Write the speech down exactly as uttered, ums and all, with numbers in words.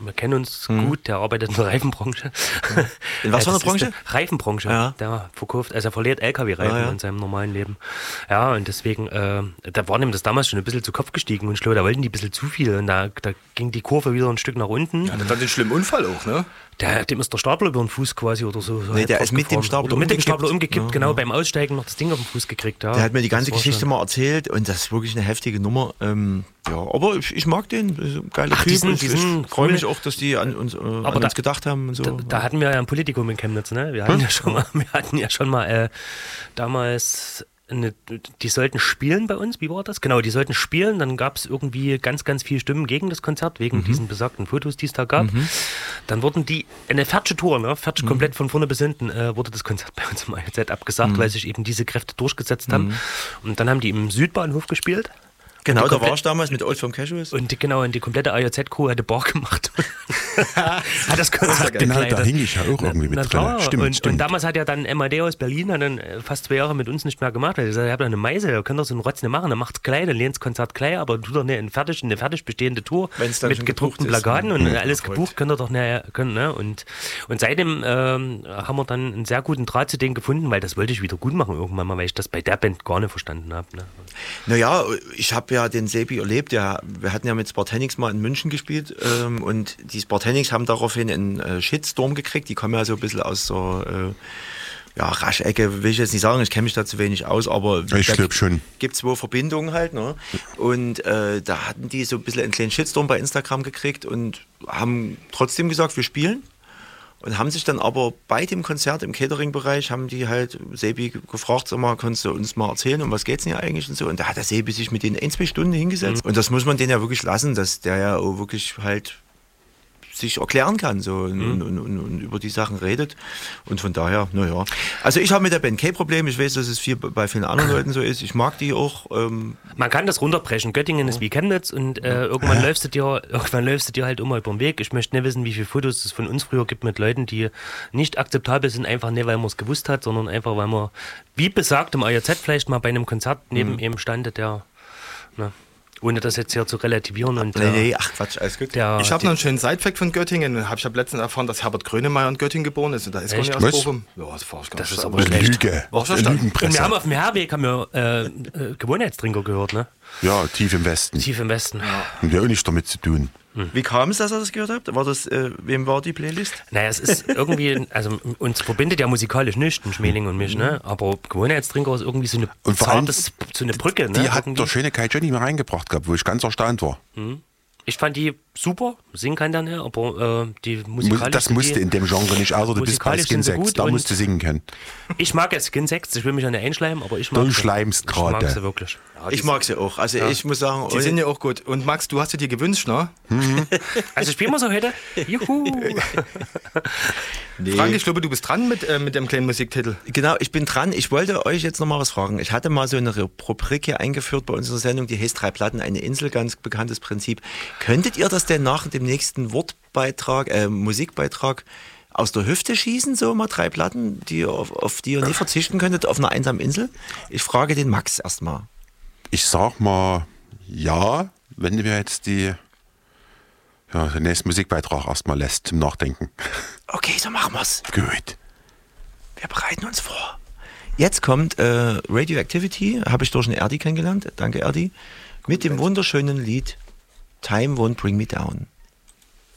wir kennen uns Hm. gut, der arbeitet in der Reifenbranche. In was für einer Das ist Branche? die Reifenbranche. Ja. Der verkauft, also er verliert L K W-Reifen Ja, ja. in seinem normalen Leben. Ja, und deswegen, äh, da war ihm das damals schon ein bisschen zu Kopf gestiegen und schlau, da wollten die ein bisschen zu viel und da, da ging die Kurve wieder ein Stück nach unten. Ja, dann den schlimmen Unfall auch, ne? Der, dem ist der Stapler über den Fuß quasi oder so. so Nee, halb der ist mit festgefahren. dem Stapler Oder mit dem umgekippt. Stapler umgekippt, Ja, genau, ja. beim Aussteigen noch das Ding auf den Fuß gekriegt. Ja. Der hat mir die ganze Das war Geschichte schon- mal erzählt und das ist wirklich eine heftige Nummer. Ähm, ja, aber ich, ich mag den, das ist ein geiler Ach, Typ. die sind- und die ich sind freue cool. mich auch, dass die an uns, äh, an da- uns gedacht haben und so. Da, da hatten wir ja ein Politikum in Chemnitz, ne? Wir hatten ja schon mal, wir hatten ja schon mal äh, damals, eine, die sollten spielen bei uns, wie war das? Genau, die sollten spielen, dann gab es irgendwie ganz, ganz viele Stimmen gegen das Konzert, wegen Mhm. diesen besagten Fotos, die es da gab. Dann wurden die, eine fertige Tour, ne? Fertig Mhm. komplett von vorne bis hinten, äh, wurde das Konzert bei uns im A J Z abgesagt, Mhm. weil sich eben diese Kräfte durchgesetzt haben. Und dann haben die im Südbahnhof gespielt. Genau, Und die da komplett- war ich damals mit Old Firm Casuals. Und die, genau, und die komplette A J Z-Crew hatte Bar gemacht. hat das Konzert Genau, da begleitet. hing ich ja auch irgendwie Na mit klar. drin. Stimmt, und, stimmt. und damals hat ja dann M A D aus Berlin hat dann äh, fast zwei Jahre mit uns nicht mehr gemacht. Er hat gesagt, ihr habt doch eine Meise, ihr könnt doch so einen Rotz nicht machen, dann macht's klein, dann lehnt das Konzert klein, aber tut doch nicht eine fertig, eine fertig bestehende Tour Wenn's dann mit schon gedruckten gebucht ist. Plakaten und Mhm. alles Verrückt. gebucht, könnt ihr doch nicht können. Ne? Und, und seitdem ähm, haben wir dann einen sehr guten Draht zu denen gefunden, weil das wollte ich wieder gut machen irgendwann mal, weil ich das bei der Band gar nicht verstanden habe. Ne? Naja, ich habe ja den Sebi erlebt. Ja, wir hatten ja mit Spartanix mal in München gespielt ähm, und die Spartanix haben daraufhin einen äh, Shitstorm gekriegt. Die kommen ja so ein bisschen aus so äh, ja, Raschecke, will ich jetzt nicht sagen, ich kenne mich da zu wenig aus, aber Ich da glaub schon. gibt es wohl Verbindungen halt. Ne? Und äh, da hatten die so ein bisschen einen kleinen Shitstorm bei Instagram gekriegt und haben trotzdem gesagt, wir spielen. Und haben sich dann aber bei dem Konzert im Catering-Bereich, haben die halt Sebi gefragt, sag mal, kannst du uns mal erzählen, um was geht's denn hier eigentlich und so. Und da hat der Sebi sich mit denen ein, zwei Stunden hingesetzt. Und das muss man denen ja wirklich lassen, dass der ja auch wirklich halt sich erklären kann so und, Mhm. und, und, und über die Sachen redet. Und von daher, naja. Also ich habe mit der Band kein Problem. Ich weiß, dass es viel bei vielen anderen Leuten so ist. Ich mag die auch. Ähm, Man kann das runterbrechen. Göttingen ist wie Chemnitz und äh, irgendwann läufst du dir, irgendwann läufst du dir halt immer über den Weg. Ich möchte nicht wissen, wie viele Fotos es von uns früher gibt mit Leuten, die nicht akzeptabel sind, einfach nicht, weil man es gewusst hat, sondern einfach, weil man, wie besagt, im A J Z vielleicht mal bei einem Konzert neben Mhm. ihm stand, der, ne, ohne das jetzt hier zu relativieren. Und nee, der, nee, ach Quatsch, alles gut. der, Ich habe noch einen schönen Sidefact von Göttingen. Hab ich habe letztens erfahren, dass Herbert Grönemeyer in Göttingen geboren ist. Und da ist gar Echt? nicht aus Was? Bochum. Ja, das war ich gar Das nicht. ist aber Eine schlecht. Lüge. War schon Eine stark. und wir Lügenpresse. haben auf dem Herweg haben wir äh, äh, Gewohnheitstrinker gehört, ne? Ja, tief im Westen. Tief im Westen. Und ja auch nichts damit zu tun. Wie kam es, dass ihr das gehört habt? War das, äh, wem war die Playlist? Naja, es ist irgendwie, also uns verbindet ja musikalisch nichts, ein Schmeling und mich, ne? Aber Gewohnheitstrinker ist irgendwie so eine, Und vor allem, zartes, so eine Brücke, ne? Die hat Irgendwie. der schöne Kai Johnny mir reingebracht gehabt, wo ich ganz erstaunt war. Ich fand die super, singen kann der nicht, aber äh, die musikalisch. Das sind musste die, in dem Genre nicht, außer du bist bei musikalisch Skin sind sie Sex. gut Da und- musst du singen können. Ich mag ja Skin Sex, ich will mich ja nicht einschleimen, aber ich mag Du sie. schleimst Ich mag gerade. sie wirklich. Ich mag sie auch. Also ich muss sagen, Die sind ja auch gut. Und Max, du hast sie dir gewünscht, ne? Also spielen wir so heute? Juhu! nee. Frank, ich glaube, du bist dran mit, äh, mit dem kleinen Musiktitel. Genau, ich bin dran. Ich wollte euch jetzt noch mal was fragen. Ich hatte mal so eine Rubrik hier eingeführt bei unserer Sendung, die heißt Drei Platten, eine Insel, ganz bekanntes Prinzip. Könntet ihr das denn nach dem nächsten Wortbeitrag, äh, Musikbeitrag aus der Hüfte schießen, so mal drei Platten, die ihr auf, auf die ihr nie verzichten könntet, auf einer einsamen Insel? Ich frage den Max erstmal. Ich sag mal, ja, wenn du mir jetzt die, ja, den nächsten Musikbeitrag erstmal lässt zum Nachdenken. Okay, so machen wir's. Gut. Wir bereiten uns vor. Jetzt kommt äh, Radioactivity, habe ich durch einen Erdi kennengelernt. Danke, Erdi. Mit dem wunderschönen Lied Time Won't Bring Me Down.